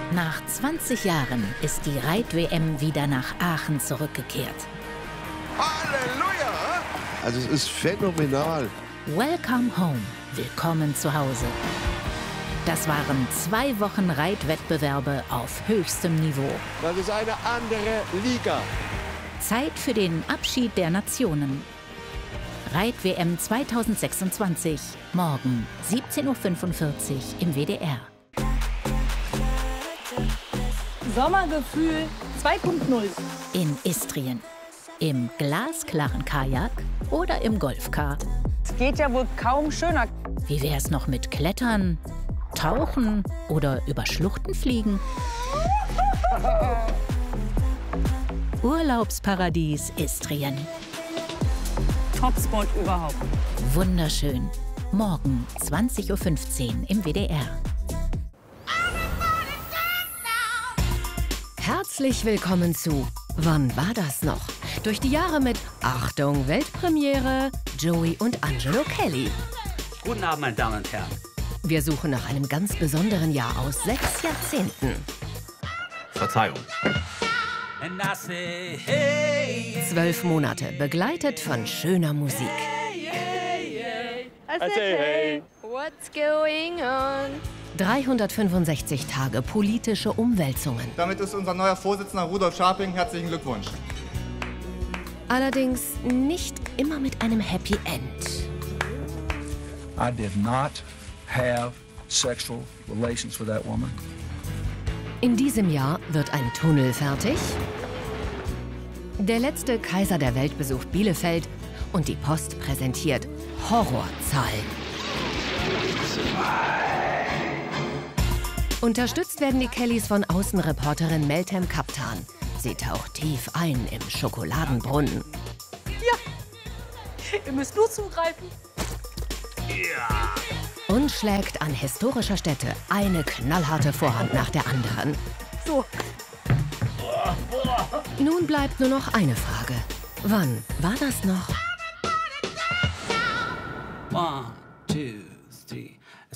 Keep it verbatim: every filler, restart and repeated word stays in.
Nach zwanzig Jahren ist die Reit-W M wieder nach Aachen zurückgekehrt. Halleluja! Also es ist phänomenal. Welcome home. Willkommen zu Hause. Das waren zwei Wochen Reitwettbewerbe auf höchstem Niveau. Das ist eine andere Liga. Zeit für den Abschied der Nationen. Reit-W M zweitausendsechsundzwanzig, morgen siebzehn Uhr fünfundvierzig im W D R. Sommergefühl zwei Punkt null. In Istrien. Im glasklaren Kajak oder im Golfcar. Es geht ja wohl kaum schöner. Wie wär's noch mit Klettern, Tauchen oder über Schluchten fliegen? Urlaubsparadies Istrien. Topspot überhaupt. Wunderschön. Morgen zwanzig Uhr fünfzehn im W D R. Herzlich willkommen zu Wann war das noch? Durch die Jahre mit Achtung, Weltpremiere, Joey und Angelo Kelly. Guten Abend, meine Damen und Herren. Wir suchen nach einem ganz besonderen Jahr aus sechs Jahrzehnten. Verzeihung. Zwölf Monate, begleitet von schöner Musik. I said, hey, what's going on? dreihundertfünfundsechzig Tage politische Umwälzungen. Damit ist unser neuer Vorsitzender Rudolf Scharping. Herzlichen Glückwunsch. Allerdings nicht immer mit einem Happy End. I did not have sexual relations with that woman. In diesem Jahr wird ein Tunnel fertig. Der letzte Kaiser der Welt besucht Bielefeld und die Post präsentiert Horrorzahlen. Unterstützt werden die Kellys von Außenreporterin Meltem Kaptan. Sie taucht tief ein im Schokoladenbrunnen. Ja, ihr müsst nur zugreifen. Ja. Und schlägt an historischer Stätte eine knallharte Vorhand nach der anderen. So. Nun bleibt nur noch eine Frage. Wann war das noch? One, two.